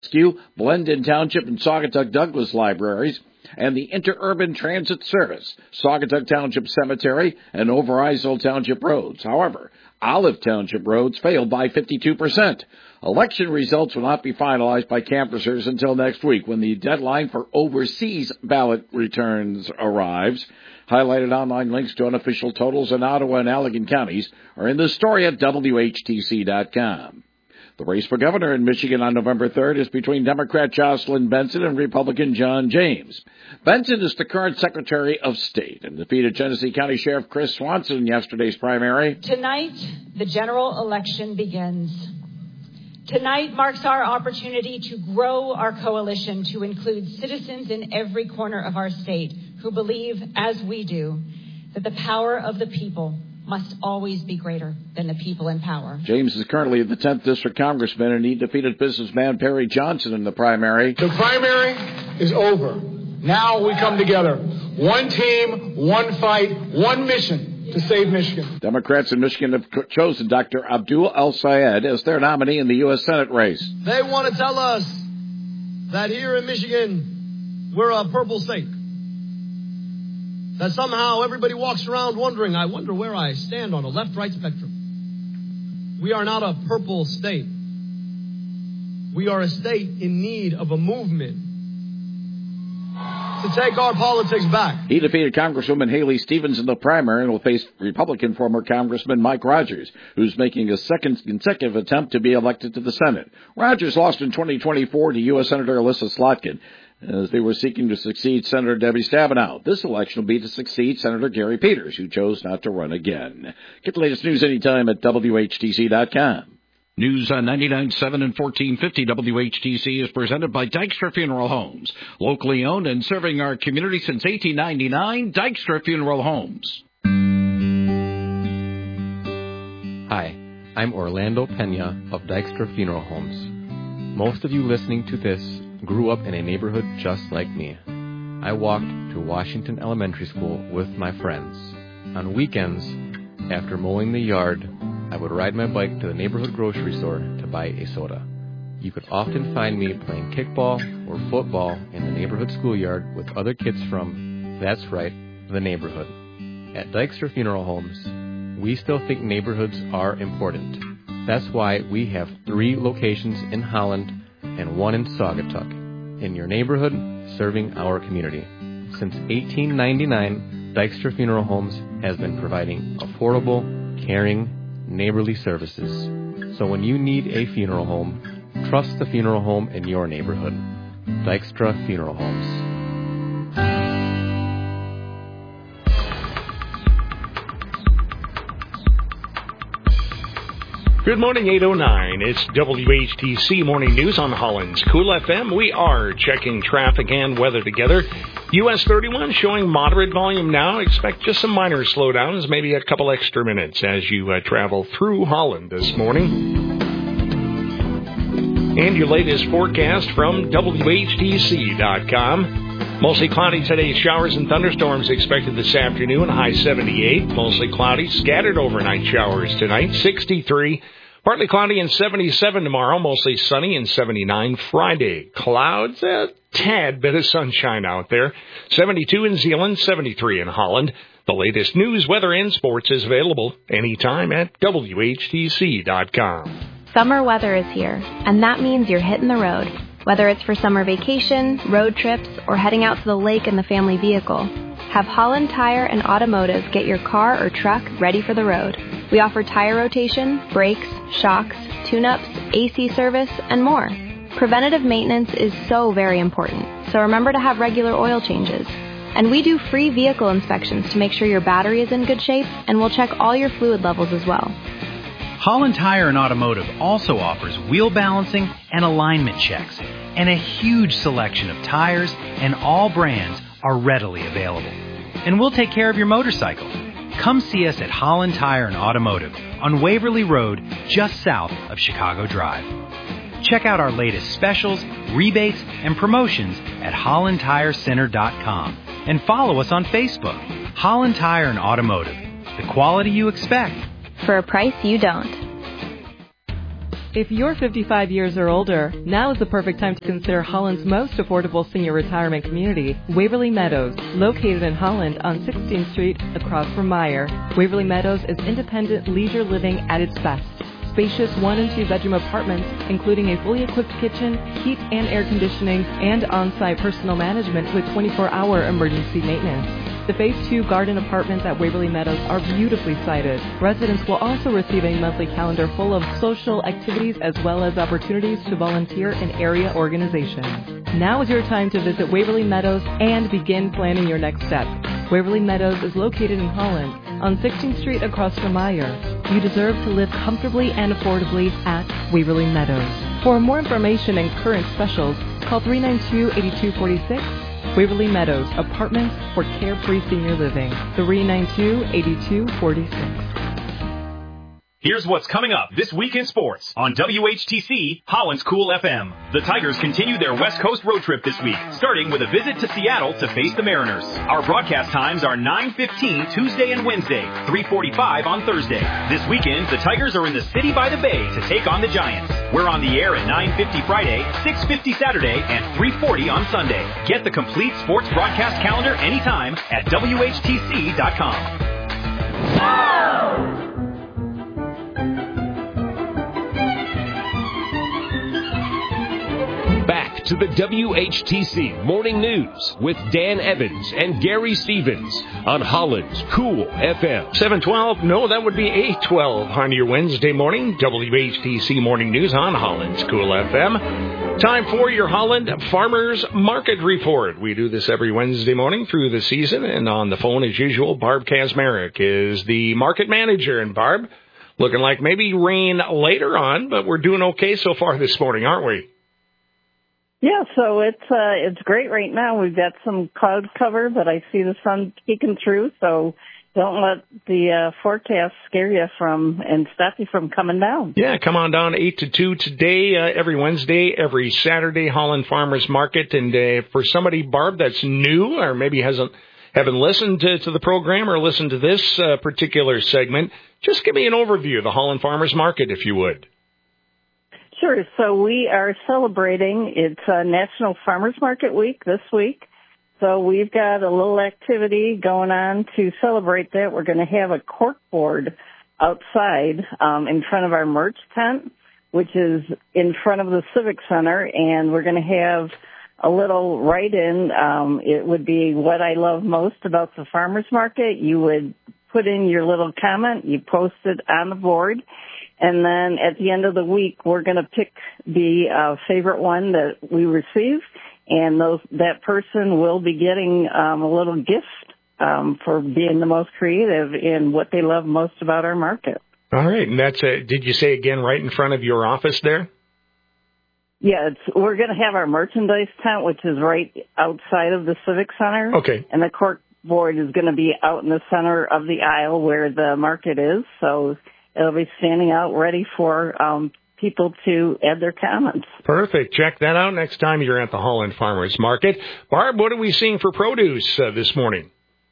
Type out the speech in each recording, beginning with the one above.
Blendon Township and Saugatuck Douglas Libraries, and the Interurban Transit Service, Saugatuck Township Cemetery, and Overijssel Township Roads. However, Olive Township Roads failed by 52%. Election results will not be finalized by canvassers until next week when the deadline for overseas ballot returns arrives. Highlighted online links to unofficial totals in Ottawa and Allegan counties are in the story at WHTC.com. The race for governor in Michigan on November 3rd is between Democrat Jocelyn Benson and Republican John James. Benson is the current Secretary of State and defeated Genesee County Sheriff Chris Swanson in yesterday's primary. Tonight, the general election begins. Tonight marks our opportunity to grow our coalition to include citizens in every corner of our state who believe, as we do, that the power of the people must always be greater than the people in power. James is currently the 10th District Congressman, and he defeated businessman Perry Johnson in the primary. The primary is over. Now we come together. One team, one fight, one mission to save Michigan. Democrats in Michigan have chosen Dr. Abdul El-Sayed as their nominee in the U.S. Senate race. They want to tell us that here in Michigan, we're a purple state. That somehow everybody walks around wondering, I wonder where I stand on a left-right spectrum. We are not a purple state. We are a state in need of a movement to take our politics back. He defeated Congresswoman Haley Stevens in the primary and will face Republican former Congressman Mike Rogers, who's making a second consecutive attempt to be elected to the Senate. Rogers lost in 2024 to U.S. Senator Alyssa Slotkin, as they were seeking to succeed Senator Debbie Stabenow. This election will be to succeed Senator Gary Peters, who chose not to run again. Get the latest news anytime at WHTC.com. News on 99.7 and 1450 WHTC is presented by Dykstra Funeral Homes. Locally owned and serving our community since 1899, Dykstra Funeral Homes. Hi, I'm Orlando Pena of Dykstra Funeral Homes. Most of you listening to this grew up in a neighborhood just like me. I walked to Washington Elementary School with my friends. On weekends, after mowing the yard, I would ride my bike to the neighborhood grocery store to buy a soda. You could often find me playing kickball or football in the neighborhood schoolyard with other kids from, that's right, the neighborhood. At Dykstra Funeral Homes, we still think neighborhoods are important. That's why we have 3 locations in Holland and 1 in Saugatuck, in your neighborhood, serving our community. Since 1899, Dykstra Funeral Homes has been providing affordable, caring, neighborly services. So when you need a funeral home, trust the funeral home in your neighborhood. Dykstra Funeral Homes. Good morning, 8:09. It's WHTC Morning News on Holland's Cool FM. We are checking traffic and weather together. US 31 showing moderate volume now. Expect just some minor slowdowns, maybe a couple extra minutes as you travel through Holland this morning. And your latest forecast from WHTC.com. Mostly cloudy today, showers and thunderstorms expected this afternoon, high 78. Mostly cloudy, scattered overnight showers tonight, 63. Partly cloudy and 77 tomorrow, mostly sunny and 79 Friday. Clouds, a tad bit of sunshine out there. 72 in Zeeland, 73 in Holland. The latest news, weather, and sports is available anytime at WHTC.com. Summer weather is here, and that means you're hitting the road. Whether it's for summer vacation, road trips, or heading out to the lake in the family vehicle, have Holland Tire and Automotive get your car or truck ready for the road. We offer tire rotation, brakes, shocks, tune-ups, AC service, and more. Preventative maintenance is so very important, so remember to have regular oil changes. And we do free vehicle inspections to make sure your battery is in good shape, and we'll check all your fluid levels as well. Holland Tire and Automotive also offers wheel balancing and alignment checks, and a huge selection of tires, and all brands are readily available. And we'll take care of your motorcycle. Come see us at Holland Tire and Automotive on Waverly Road, just south of Chicago Drive. Check out our latest specials, rebates, and promotions at HollandTireCenter.com and follow us on Facebook. Holland Tire and Automotive, the quality you expect for a price you don't. If you're 55 years or older, now is the perfect time to consider Holland's most affordable senior retirement community, Waverly Meadows, located in Holland on 16th Street across from Meyer. Waverly Meadows is independent leisure living at its best. Spacious 1 and 2 bedroom apartments, including a fully equipped kitchen, heat and air conditioning, and on-site personal management with 24-hour emergency maintenance. The Phase 2 garden apartments at Waverly Meadows are beautifully sited. Residents will also receive a monthly calendar full of social activities as well as opportunities to volunteer in area organizations. Now is your time to visit Waverly Meadows and begin planning your next step. Waverly Meadows is located in Holland on 16th Street across from Meyer. You deserve to live comfortably and affordably at Waverly Meadows. For more information and current specials, call 392-8246. Waverly Meadows, apartments for carefree senior living. 392-8246. Here's what's coming up this week in sports on WHTC, Holland's Cool FM. The Tigers continue their West Coast road trip this week, starting with a visit to Seattle to face the Mariners. Our broadcast times are 9:15 Tuesday and Wednesday, 3:45 on Thursday. This weekend, the Tigers are in the city by the bay to take on the Giants. We're on the air at 9:50 Friday, 6:50 Saturday, and 3:40 on Sunday. Get the complete sports broadcast calendar anytime at WHTC.com. Oh! Back to the WHTC Morning News with Dan Evans and Gary Stevens on Holland's Cool FM. 7:12, no, that would be 8:12 on your Wednesday morning. WHTC Morning News on Holland's Cool FM. Time for your Holland Farmers Market Report. We do this every Wednesday morning through the season, and on the phone, as usual, Barb Kazmarek is the market manager. And Barb, looking like maybe rain later on, but we're doing okay so far this morning, aren't we? Yeah, so it's great right now. We've got some cloud cover, but I see the sun peeking through, so don't let the forecast scare you and stop you from coming down. Yeah, come on down 8 to 2 today, every Wednesday, every Saturday, Holland Farmers Market. And for somebody, Barb, that's new or maybe haven't listened to the program or listened to this particular segment, just give me an overview of the Holland Farmers Market, if you would. Sure. So we are celebrating, it's National Farmers Market Week this week. So we've got a little activity going on to celebrate that. We're going to have a cork board outside in front of our merch tent, which is in front of the Civic Center, and we're going to have a little write-in. It would be what I love most about the farmers market. You would put in your little comment, you post it on the board, and then at the end of the week, we're going to pick the favorite one that we receive, and that person will be getting a little gift for being the most creative in what they love most about our market. All right, and that's did you say again right in front of your office there? Yeah, we're going to have our merchandise tent, which is right outside of the Civic Center. Okay. And the cork board is going to be out in the center of the aisle where the market is, so it'll be standing out ready for people to add their comments. Perfect. Check that out next time you're at the Holland Farmers Market. Barb, what are we seeing for produce this morning?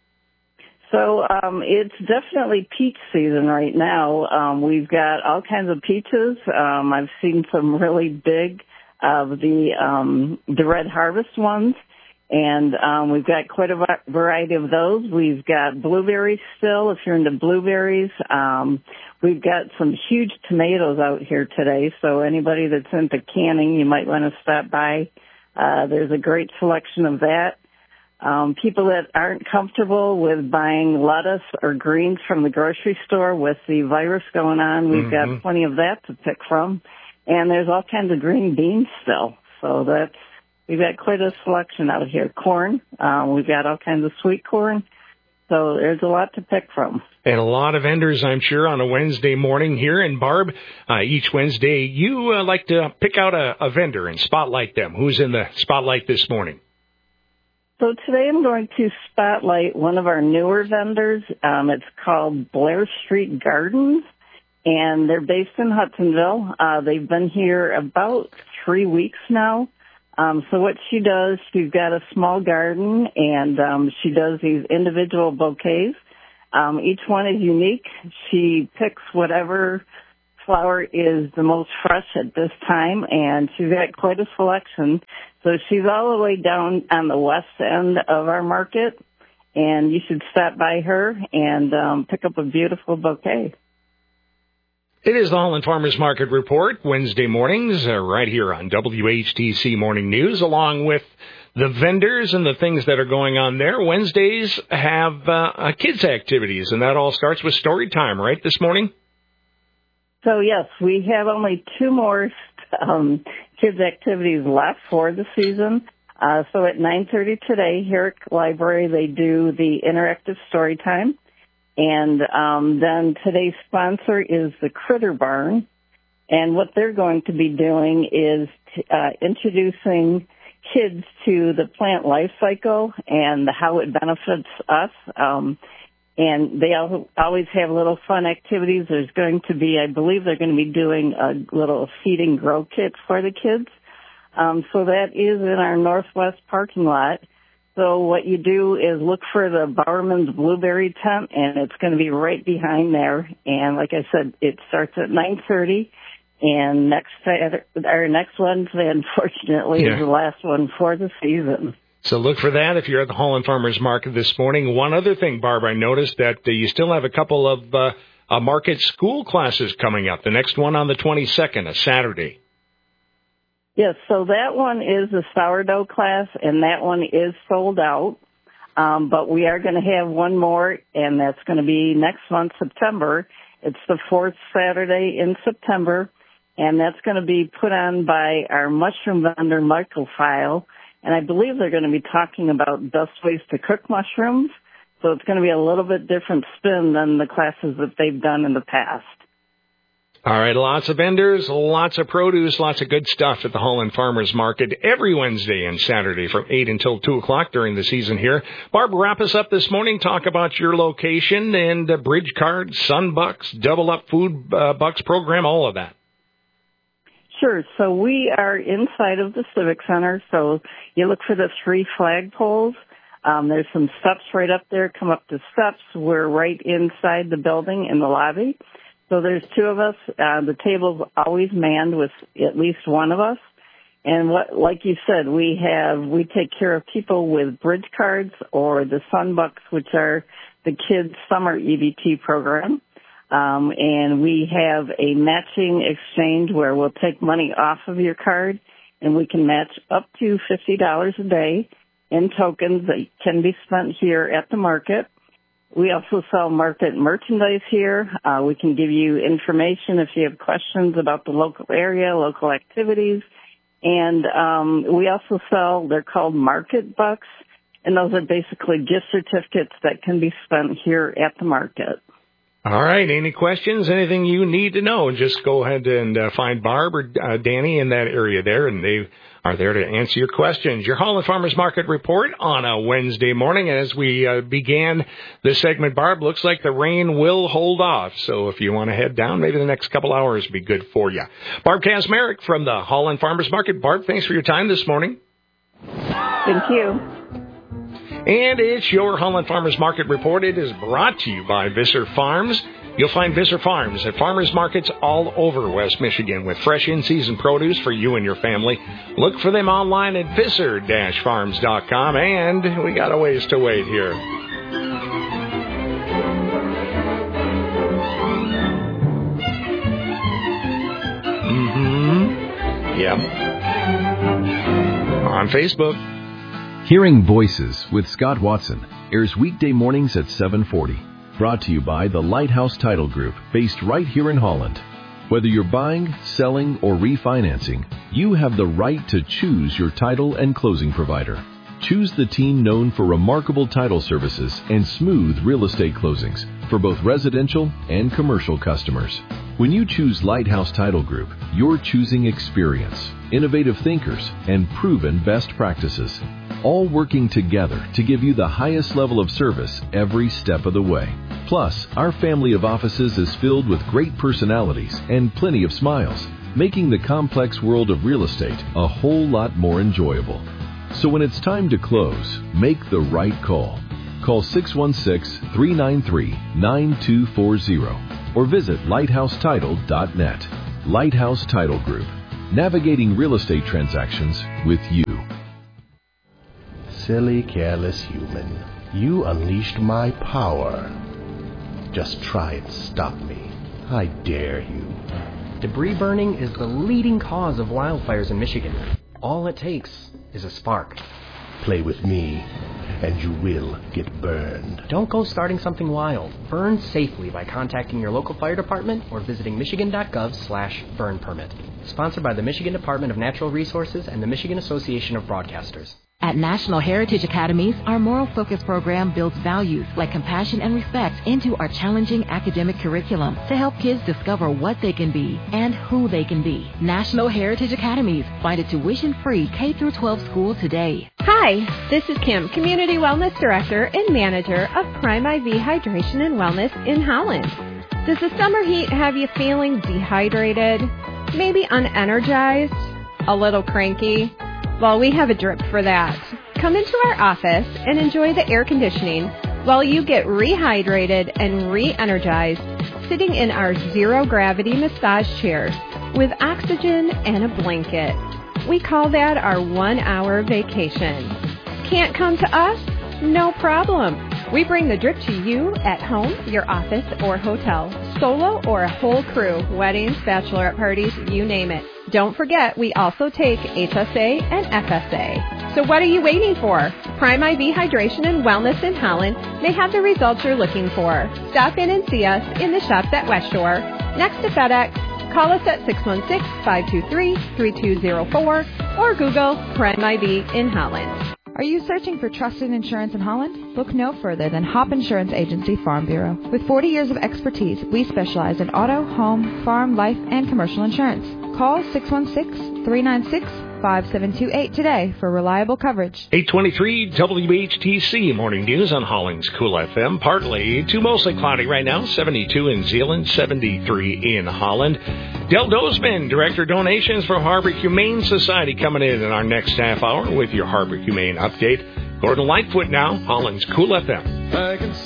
So it's definitely peach season right now. We've got all kinds of peaches. I've seen some really big of the Red Harvest ones, and we've got quite a variety of those. We've got blueberries still, if you're into blueberries. We've got some huge tomatoes out here today, so anybody that's into canning, you might want to stop by. There's a great selection of that. People that aren't comfortable with buying lettuce or greens from the grocery store with the virus going on, we've got plenty of that to pick from. And there's all kinds of green beans still, so we've got quite a selection out here. Corn, we've got all kinds of sweet corn. So there's a lot to pick from. And a lot of vendors, I'm sure, on a Wednesday morning here. And Barb, each Wednesday, you like to pick out a vendor and spotlight them. Who's in the spotlight this morning? So today I'm going to spotlight one of our newer vendors. It's called Blair Street Gardens, and they're based in Hudsonville. They've been here about 3 weeks now. So what she does, she's got a small garden, and she does these individual bouquets. Each one is unique. She picks whatever flower is the most fresh at this time, and she's got quite a selection. So she's all the way down on the west end of our market, and you should stop by her and pick up a beautiful bouquet. It is the Holland Farmers Market Report, Wednesday mornings, right here on WHTC Morning News, along with the vendors and the things that are going on there. Wednesdays have kids' activities, and that all starts with story time, right, this morning? So, yes, we have only 2 more kids' activities left for the season. So at 9:30 today, here at the library, they do the interactive story time. And then today's sponsor is the Critter Barn. And what they're going to be doing is introducing kids to the plant life cycle and how it benefits us. And they always have little fun activities. There's going to be, I believe they're going to be doing a little seed and grow kit for the kids. So that is in our northwest parking lot. So what you do is look for the Bowerman's Blueberry Tent, and it's going to be right behind there. And like I said, it starts at 9:30. And next Wednesday, unfortunately, is the last one for the season. So look for that if you're at the Holland Farmers Market this morning. One other thing, Barb, I noticed that you still have a couple of market school classes coming up. The next one on the 22nd, a Saturday. Yes, so that one is the sourdough class, and that one is sold out. But we are going to have one more, and that's going to be next month, September. It's the 4th Saturday in September, and that's going to be put on by our mushroom vendor, Michael File. And I believe they're going to be talking about best ways to cook mushrooms. So it's going to be a little bit different spin than the classes that they've done in the past. All right, lots of vendors, lots of produce, lots of good stuff at the Holland Farmers Market every Wednesday and Saturday from 8 until 2 o'clock during the season here. Barb, wrap us up this morning. Talk about your location and Bridge Cards, Sunbucks, Double Up Food Bucks program, all of that. Sure. So we are inside of the Civic Center. So you look for the 3 flagpoles. There's some steps right up there. Come up the steps. We're right inside the building in the lobby. So there's 2 of us. The table's always manned with at least one of us. And like you said, we take care of people with Bridge Cards or the Sunbucks, which are the kids' summer EBT program. And we have a matching exchange where we'll take money off of your card and we can match up to $50 a day in tokens that can be spent here at the market. We also sell market merchandise here. We can give you information if you have questions about the local area, local activities. And we also sell, they're called Market Bucks, and those are basically gift certificates that can be spent here at the market. All right. Any questions, anything you need to know, just go ahead and find Barb or Danny in that area there, and they are there to answer your questions. Your Holland Farmers Market Report on a Wednesday morning. As we began this segment, Barb, looks like the rain will hold off. So if you want to head down, maybe the next couple hours will be good for you. Barb Kazmarek from the Holland Farmers Market. Barb, thanks for your time this morning. Thank you. And it's your Holland Farmers Market Report. It is brought to you by Visser Farms. You'll find Visser Farms at farmers markets all over West Michigan with fresh in-season produce for you and your family. Look for them online at visser-farms.com. And we got a ways to wait here. Yep. On Facebook. Hearing Voices with Scott Watson airs weekday mornings at 7:40. Brought to you by the Lighthouse Title Group, based right here in Holland. Whether you're buying, selling, or refinancing, you have the right to choose your title and closing provider. Choose the team known for remarkable title services and smooth real estate closings for both residential and commercial customers. When you choose Lighthouse Title Group, you're choosing experience, innovative thinkers, and proven best practices, all working together to give you the highest level of service every step of the way. Plus, our family of offices is filled with great personalities and plenty of smiles, making the complex world of real estate a whole lot more enjoyable. So when it's time to close, make the right call. Call 616-393-9240 or visit lighthousetitle.net. Lighthouse Title Group, navigating real estate transactions with you. Silly, careless human. You unleashed my power. Just try and stop me. I dare you. Debris burning is the leading cause of wildfires in Michigan. All it takes is a spark. Play with me, and you will get burned. Don't go starting something wild. Burn safely by contacting your local fire department or visiting michigan.gov/burn permit. Sponsored by the Michigan Department of Natural Resources and the Michigan Association of Broadcasters. At National Heritage Academies, our Moral Focus program builds values like compassion and respect into our challenging academic curriculum to help kids discover what they can be and who they can be. National Heritage Academies. Find a tuition-free K-12 school today. Hi, this is Kim, Community Wellness Director and Manager of Prime IV Hydration and Wellness in Holland. Does the summer heat have you feeling dehydrated, maybe unenergized, a little cranky? Well, we have a drip for that. Come into our office and enjoy the air conditioning while you get rehydrated and re-energized sitting in our zero-gravity massage chairs with oxygen and a blanket. We call that our 1-hour vacation. Can't come to us? No problem. We bring the drip to you at home, your office, or hotel, solo or a whole crew, weddings, bachelorette parties, you name it. Don't forget, we also take HSA and FSA. So what are you waiting for? Prime IV Hydration and Wellness in Holland may have the results you're looking for. Stop in and see us in the shops at West Shore, next to FedEx. Call us at 616-523-3204 or Google Prime IV in Holland. Are you searching for trusted insurance in Holland? Look no further than Hop Insurance Agency Farm Bureau. With 40 years of expertise, we specialize in auto, home, farm, life, and commercial insurance. Call 616-396-5728 today for reliable coverage. 823 WHTC Morning News on Holland's Cool FM. Partly to mostly cloudy right now. 72 in Zeeland, 73 in Holland. Del Dozman, Director Donations for Harbor Humane Society, coming in our next half hour with your Harbor Humane update. Gordon Lightfoot now, Holland's Cool FM.